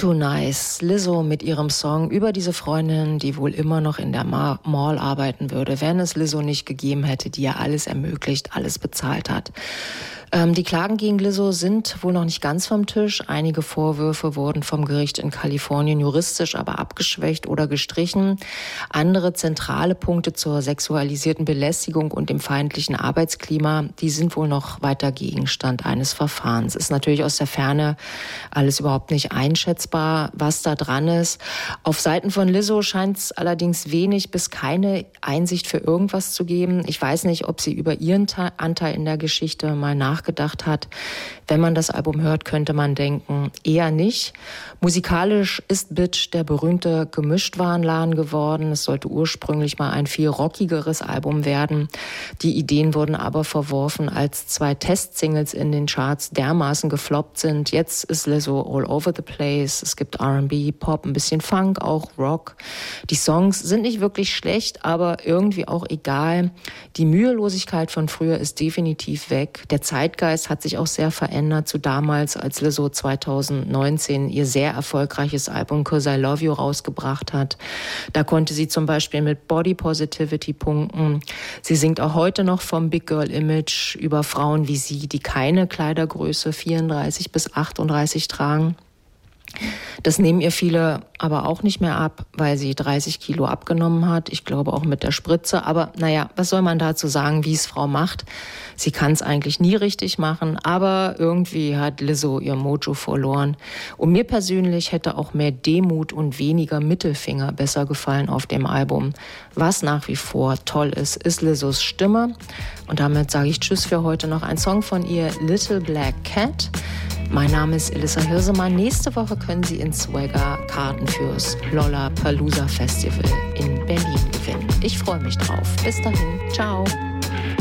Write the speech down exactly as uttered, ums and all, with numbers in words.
Too Nice, Lizzo mit ihrem Song über diese Freundin, die wohl immer noch in der Ma- Mall arbeiten würde, wenn es Lizzo nicht gegeben hätte, die ja alles ermöglicht, alles bezahlt hat. Ähm, die Klagen gegen Lizzo sind wohl noch nicht ganz vom Tisch. Einige Vorwürfe wurden vom Gericht in Kalifornien juristisch aber abgeschwächt oder gestrichen. Andere zentrale Punkte zur sexualisierten Belästigung und dem feindlichen Arbeitsklima, die sind wohl noch weiter Gegenstand eines Verfahrens. Ist natürlich aus der Ferne alles überhaupt nicht einschätzbar, was da dran ist. Auf Seiten von Lizzo scheint es allerdings wenig bis keine Einsicht für irgendwas zu geben. Ich weiß nicht, ob sie über ihren Ta- Anteil in der Geschichte mal nachgedacht hat. Wenn man das Album hört, könnte man denken, eher nicht. Musikalisch ist Bitch der berühmte Gemischtwarenladen geworden. Es sollte ursprünglich mal ein viel rockigeres Album werden. Die Ideen wurden aber verworfen, als zwei Testsingles in den Charts dermaßen gefloppt sind. Jetzt ist Lizzo all over the place. Es gibt R and B, Pop, ein bisschen Funk, auch Rock. Die Songs sind nicht wirklich schlecht, aber irgendwie auch egal. Die Mühelosigkeit von früher ist definitiv weg. Der Zeitgeist hat sich auch sehr verändert zu damals, als Lizzo zwanzig neunzehn ihr sehr erfolgreiches Album Cause I Love You rausgebracht hat. Da konnte sie zum Beispiel mit Body Positivity punkten. Sie singt auch heute noch vom Big Girl Image über Frauen wie sie, die keine Kleidergröße vierunddreißig bis achtunddreißig tragen. Das nehmen ihr viele aber auch nicht mehr ab, weil sie dreißig Kilo abgenommen hat. Ich glaube auch mit der Spritze. Aber naja, was soll man dazu sagen, wie es Frau macht? Sie kann es eigentlich nie richtig machen, aber irgendwie hat Lizzo ihr Mojo verloren. Und mir persönlich hätte auch mehr Demut und weniger Mittelfinger besser gefallen auf dem Album. Was nach wie vor toll ist, ist Lizzos Stimme. Und damit sage ich Tschüss für heute. Noch ein Song von ihr, Little Black Cat. Mein Name ist Elissa Hirsemann. Nächste Woche können Sie in Swagger Karten fürs Lollapalooza Festival in Berlin gewinnen. Ich freue mich drauf. Bis dahin. Ciao.